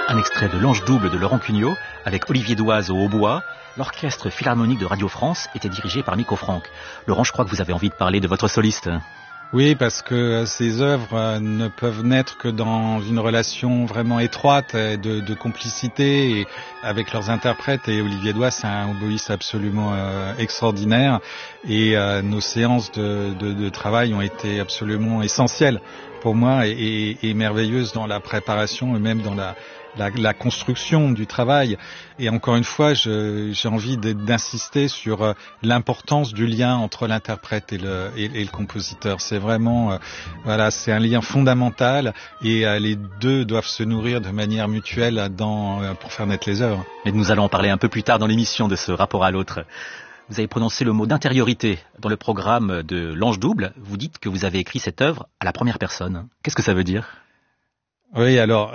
Un extrait de l'Ange double de Laurent Cugnot, avec Olivier Douaz au hautbois. L'orchestre philharmonique de Radio France était dirigé par Miko Franck. Laurent, je crois que vous avez envie de parler de votre soliste. Oui, parce que ces œuvres ne peuvent naître que dans une relation vraiment étroite de complicité et avec leurs interprètes. Et Olivier Douaz, c'est un oboïste absolument extraordinaire. Et nos séances de travail ont été absolument essentielles pour moi et merveilleuses dans la préparation et même dans la construction du travail. Et encore une fois, j'ai envie d'insister sur l'importance du lien entre l'interprète et le compositeur. C'est vraiment, c'est un lien fondamental et les deux doivent se nourrir de manière mutuelle pour faire naître les œuvres. Et nous allons en parler un peu plus tard dans l'émission de ce rapport à l'autre. Vous avez prononcé le mot d'intériorité dans le programme de l'Ange double. Vous dites que vous avez écrit cette œuvre à la première personne. Qu'est-ce que ça veut dire ? Oui, alors,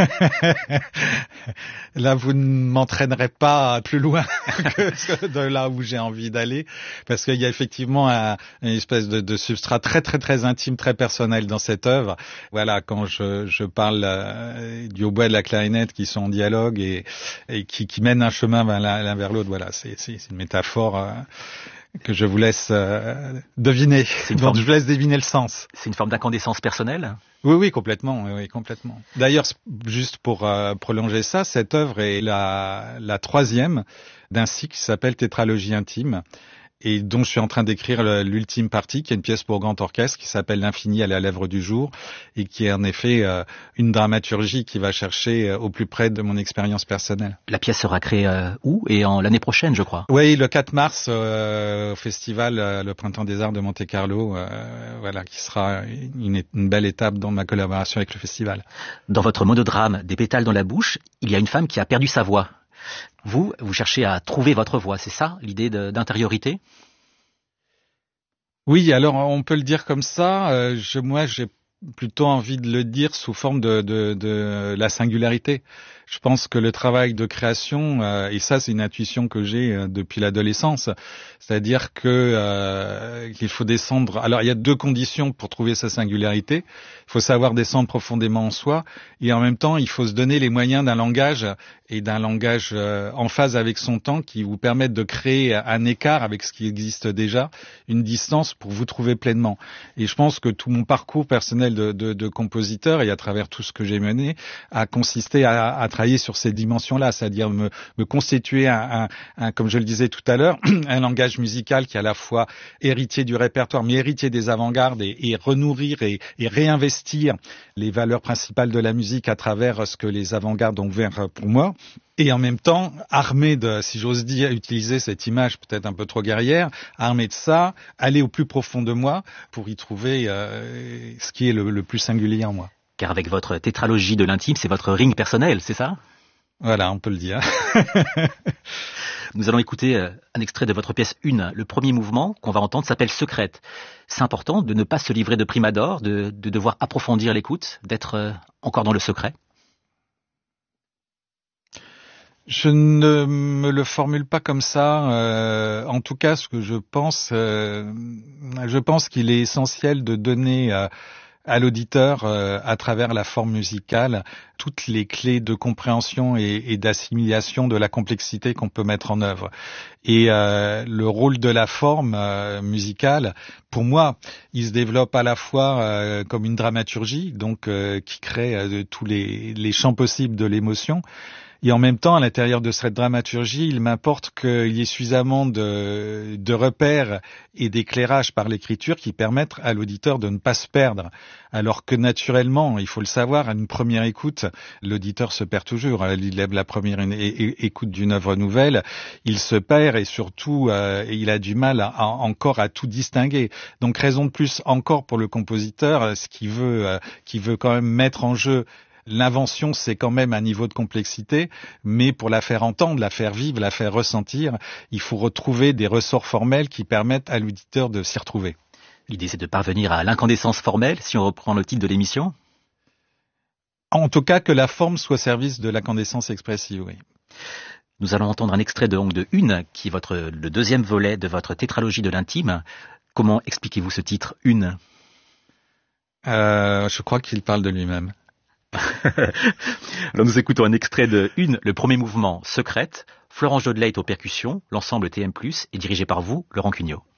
là, vous ne m'entraînerez pas plus loin que de là où j'ai envie d'aller, parce qu'il y a effectivement une espèce de substrat très, très, très intime, très personnel dans cette œuvre. Voilà, quand je parle du hautbois et de la clarinette qui sont en dialogue et qui mènent un chemin l'un vers l'autre, voilà, c'est une métaphore que je vous laisse deviner, je vous laisse deviner le sens. C'est une forme d'incandescence personnelle ? Oui, complètement, oui, complètement. D'ailleurs, juste pour prolonger ça, cette œuvre est la troisième d'un cycle qui s'appelle Tétralogie intime, et dont je suis en train d'écrire l'ultime partie, qui est une pièce pour grand orchestre qui s'appelle L'infini à la lèvre du jour, et qui est en effet une dramaturgie qui va chercher au plus près de mon expérience personnelle. La pièce sera créée où ? Et l'année prochaine, je crois. Oui, le 4 mars au festival le Printemps des Arts de Monte-Carlo, qui sera une belle étape dans ma collaboration avec le festival. Dans votre monodrame Des pétales dans la bouche, il y a une femme qui a perdu sa voix. Vous cherchez à trouver votre voix, c'est ça, l'idée d'intériorité ? Oui, alors on peut le dire comme ça. Moi, j'ai plutôt envie de le dire sous forme de la singularité. Je pense que le travail de création, et ça c'est une intuition que j'ai depuis l'adolescence, c'est-à-dire qu'il faut descendre. Alors il y a deux conditions pour trouver sa singularité. Il faut savoir descendre profondément en soi, et en même temps il faut se donner les moyens d'un langage en phase avec son temps qui vous permettent de créer un écart avec ce qui existe déjà, une distance pour vous trouver pleinement. Et je pense que tout mon parcours personnel de compositeur et à travers tout ce que j'ai mené a consisté à travailler sur ces dimensions-là, c'est-à-dire me constituer comme je le disais tout à l'heure, un langage musical qui est à la fois héritier du répertoire, mais héritier des avant-gardes et renourrir et réinvestir les valeurs principales de la musique à travers ce que les avant-gardes ont ouvert pour moi. Et en même temps, armé si j'ose dire, utiliser cette image peut-être un peu trop guerrière, armé de ça, aller au plus profond de moi pour y trouver ce qui est le plus singulier en moi. Car avec votre tétralogie de l'intime, c'est votre ring personnel, c'est ça ? Voilà, on peut le dire. Nous allons écouter un extrait de votre pièce 1. Le premier mouvement qu'on va entendre s'appelle Secrète. C'est important de ne pas se livrer de prime abord, de devoir approfondir l'écoute, d'être encore dans le secret. Je ne me le formule pas comme ça. En tout cas, ce que je pense qu'il est essentiel de donner à l'auditeur, à travers la forme musicale, toutes les clés de compréhension et d'assimilation de la complexité qu'on peut mettre en œuvre. Et le rôle de la forme musicale, pour moi, il se développe à la fois comme une dramaturgie, donc qui crée tous les champs possibles de l'émotion. Et en même temps, à l'intérieur de cette dramaturgie, il m'importe qu'il y ait suffisamment de repères et d'éclairage par l'écriture qui permettent à l'auditeur de ne pas se perdre. Alors que naturellement, il faut le savoir, à une première écoute, l'auditeur se perd toujours. La première écoute d'une œuvre nouvelle, il se perd et surtout, il a du mal encore à tout distinguer. Donc, raison de plus encore pour le compositeur, ce qui veut quand même mettre en jeu. L'invention, c'est quand même un niveau de complexité, mais pour la faire entendre, la faire vivre, la faire ressentir, il faut retrouver des ressorts formels qui permettent à l'auditeur de s'y retrouver. L'idée, c'est de parvenir à l'incandescence formelle, si on reprend le titre de l'émission ? En tout cas, que la forme soit au service de l'incandescence expressive, oui. Nous allons entendre un extrait de Une, qui est le deuxième volet de votre tétralogie de l'intime. Comment expliquez-vous ce titre, Une ? Je crois qu'il parle de lui-même. Alors nous écoutons un extrait de Une, le premier mouvement, Secrète. Florent Jodelet est aux percussions, l'ensemble TM+, est dirigé par vous, Laurent Cugnot.